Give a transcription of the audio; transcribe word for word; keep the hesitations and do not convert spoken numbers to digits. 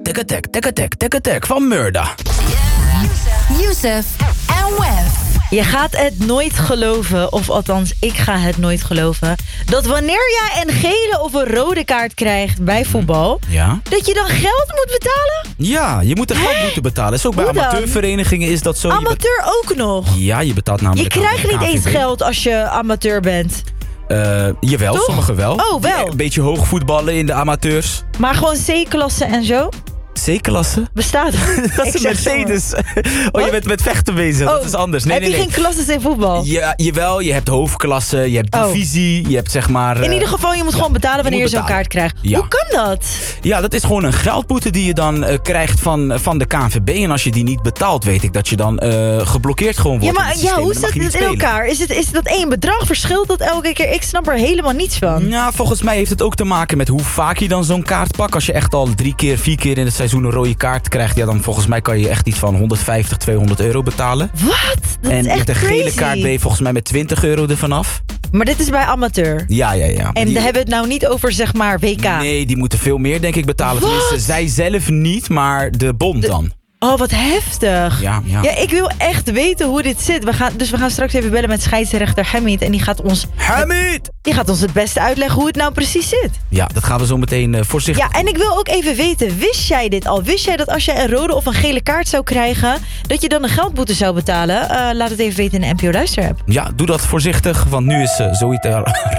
Tikketek, tikketek, tikketek van Murda. Youssef en Wef. Je gaat het nooit geloven, of althans, ik ga het nooit geloven, dat wanneer jij een gele of een rode kaart krijgt bij voetbal, Ja? dat je dan geld moet betalen? Ja, je moet er geld moeten betalen. Is ook bij Hoe dan? amateurverenigingen is dat zo. Je bet- Amateur ook nog. Ja, je betaalt Je namelijk aan krijgt de niet eens K N V B. geld als je amateur bent. Uh, jawel, Toch? sommigen wel. Oh, wel. Een beetje hoog voetballen in de amateurs. Maar gewoon C-klasse en zo C-klasse? bestaat. Dat is Ik een zeg zo maar. Mercedes. Oh, Wat? je bent met vechten bezig. Oh, Dat is anders. Nee, heb nee, je nee. geen klasses in voetbal? Ja, jawel, je hebt hoofdklasse, je hebt Oh. divisie, je hebt zeg maar... In eh, ieder geval, je moet gewoon betalen wanneer je, moet zo'n betalen. kaart krijgt. Ja. Hoe kan dat? Ja, dat is gewoon een geldboete die je dan uh, krijgt van, van de K N V B. En als je die niet betaalt, weet ik dat je dan uh, geblokkeerd gewoon wordt. Ja, in maar het ja, systeem. hoe Dan mag zit je het niet in spelen. elkaar? Is, het, is dat één bedrag? Verschilt dat elke keer? Ik snap er helemaal niets van. Ja, volgens mij heeft het ook te maken met hoe vaak je dan zo'n kaart pakt. Als je echt al drie keer, vier keer in het seizoen een rode kaart krijgt, ja, dan volgens mij kan je echt iets van honderdvijftig, tweehonderd euro betalen. Wat? Dat en is echt met een gele crazy. kaart ben je volgens mij met twintig euro ervan af. Maar dit is bij amateur. Ja, ja, ja. En Die- dan hebben we het nou niet over, zeg maar, W K. Nee, die moeten veel meer, denk ik, betalen. Wat? Tenminste, zij zelf niet, maar de bond dan. Oh, wat heftig. Ja, ja. Ja, ik wil echt weten hoe dit zit. We gaan, dus we gaan straks even bellen met scheidsrechter Hamid. En die gaat, ons, Hamid! die gaat ons het beste uitleggen hoe het nou precies zit. Ja, dat gaan we zo meteen uh, voorzichtig. Ja, en ik wil ook even weten, wist jij dit al? Wist jij dat als jij een rode of een gele kaart zou krijgen, dat je dan een geldboete zou betalen? Uh, laat het even weten in de N P O Luister-app. Ja, doe dat voorzichtig, want nu is uh, Zoe